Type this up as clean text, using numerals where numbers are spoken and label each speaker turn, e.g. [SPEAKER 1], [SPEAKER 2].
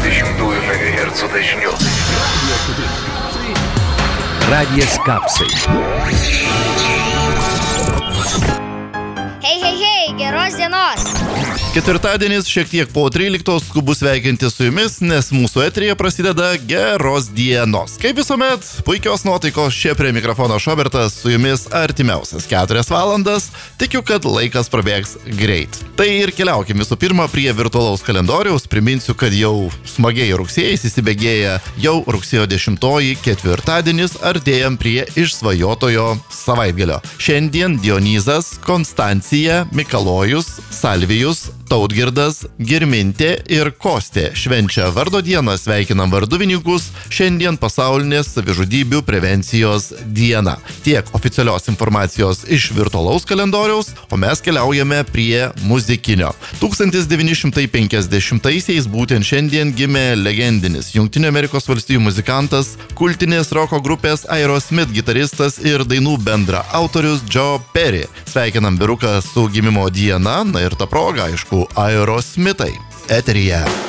[SPEAKER 1] MHz dažniu.
[SPEAKER 2] Radijas Kapsai.
[SPEAKER 3] Hei, geros dienos.
[SPEAKER 4] Ketvirtadienis šiek tiek po 13 skubu sveikinti su jumis, nes mūsų eteryje prasideda geros dienos. Kaip visuomet, puikios nuotaikos čia prie mikrofono Šobertas, su jumis artimiausias 4 valandas. Tikiu, kad laikas prabėgs greit. Tai ir keliaukim visų pirma prie virtualaus kalendoriaus. Priminsiu, kad jau smagiai rugsėjais įsibėgėja jau rugsėjo 10-oji ketvirtadienis, artėjam prie išsvajotojo savaitgalio. Šiandien Dionizas, Konstancija, Mikalojus, Salvijus, Tautgirdas, Girmintė ir Kostė švenčia vardo dieną, sveikinam varduvininkus, šiandien pasaulinės savižudybių prevencijos diena. Tiek oficialios informacijos iš virtualaus kalendoriaus, o mes keliaujame prie muzikinio. 1950-aisiais būtent šiandien gimė legendinis Jungtinių Amerikos valstijų muzikantas, kultinės roko grupės Aerosmith gitaristas ir dainų bendra autorius Joe Perry. Sveikinam vyruką su gimimo diena, na ir ta proga, aišku, Aerosmithai eteryje.